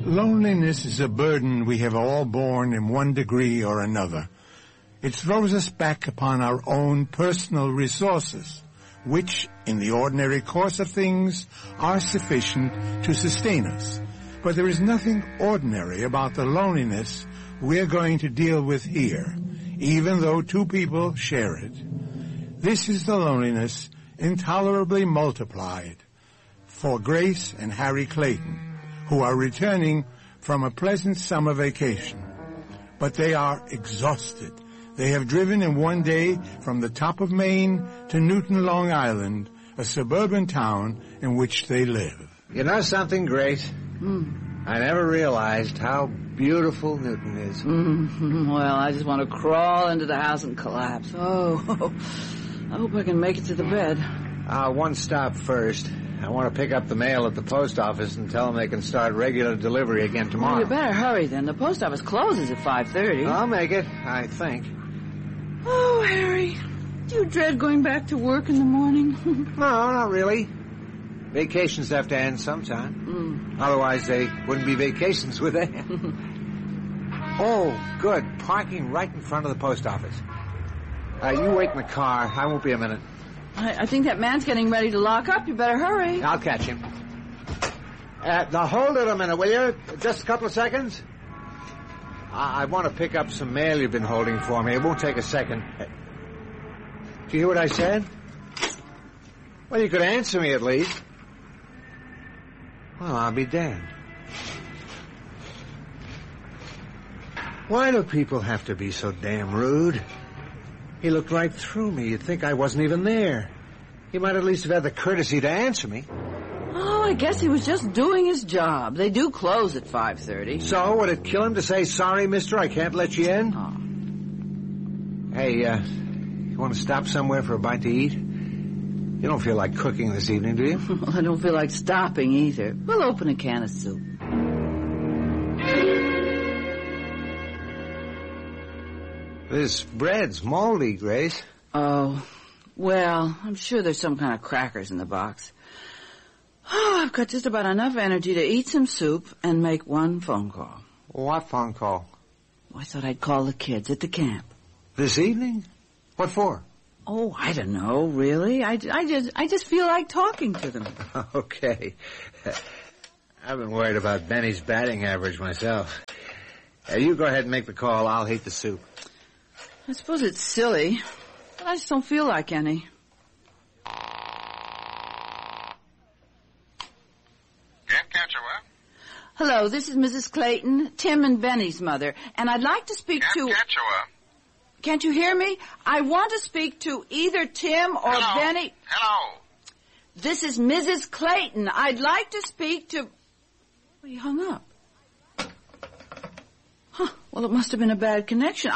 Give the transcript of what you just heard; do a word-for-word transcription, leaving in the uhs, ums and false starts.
Loneliness is a burden we have all borne in one degree or another. It throws us back upon our own personal resources, which, in the ordinary course of things, are sufficient to sustain us. But there is nothing ordinary about the loneliness we're going to deal with here, even though two people share it. This is the loneliness intolerably multiplied for Grace and Harry Clayton, who are returning from a pleasant summer vacation. But they are exhausted. They have driven in one day from the top of Maine to Newton, Long Island, a suburban town in which they live. You know something, Grace? Mm. I never realized how beautiful Newton is. Mm, well, I just want to crawl into the house and collapse. Oh, I hope I can make it to the bed. Uh, one stop first. I want to pick up the mail at the post office and tell them they can start regular delivery again tomorrow. Well, you better hurry then. The post office closes at five thirty. I'll make it, I think. Oh, Harry, do you dread going back to work in the morning? No, not really. Vacations have to end sometime. Mm. Otherwise, they wouldn't be vacations, would they? Oh, good. Parking right in front of the post office. Uh, you wait in the car. I won't be a minute. I, I think that man's getting ready to lock up. You better hurry. I'll catch him. Uh, now, hold it a minute, will you? Just a couple of seconds. I, I want to pick up some mail you've been holding for me. It won't take a second. Uh, do you hear what I said? Well, you could answer me at least. Well, I'll be damned. Why do people have to be so damn rude? He looked right through me. You'd think I wasn't even there. He might at least have had the courtesy to answer me. Oh, I guess he was just doing his job. They do close at five thirty. So, would it kill him to say, sorry, mister, I can't let you in? Oh. Hey, uh, you want to stop somewhere for a bite to eat? You don't feel like cooking this evening, do you? Well, I don't feel like stopping either. We'll open a can of soup. This bread's moldy, Grace. Oh, well, I'm sure there's some kind of crackers in the box. Oh, I've got just about enough energy to eat some soup and make one phone call. What phone call? I thought I'd call the kids at the camp. This evening? What for? Oh, I don't know, really. I, I, just, I just feel like talking to them. Okay. I've been worried about Benny's batting average myself. Uh, you go ahead and make the call. I'll heat the soup. I suppose it's silly, but I just don't feel like any. Camp Catchua. Hello, this is Missus Clayton, Tim and Benny's mother, and I'd like to speak Camp to... Catchua. Can't you hear me? I want to speak to either Tim or Hello. Benny. Hello. This is Missus Clayton. I'd like to speak to... Well, he hung up. Huh. Well, it must have been a bad connection.